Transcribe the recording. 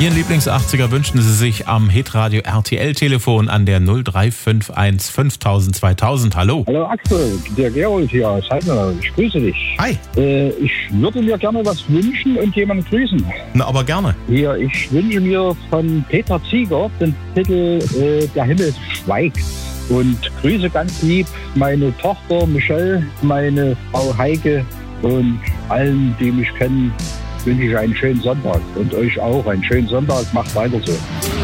Ihren Lieblings-80er wünschen Sie sich am Hitradio RTL-Telefon an der 0351 5000 2000. Hallo. Hallo Axel, der Gerold hier aus Heidenau. Ich grüße dich. Hi. Ich würde mir gerne was wünschen und jemanden grüßen. Na, aber gerne. Hier, ich wünsche mir von Peter Zieger den Titel Der Himmel schweigt. Und grüße ganz lieb meine Tochter Michelle, meine Frau Heike und allen, die mich kennen, wünsche ich einen schönen Sonntag. Und euch auch einen schönen Sonntag. Macht weiter so.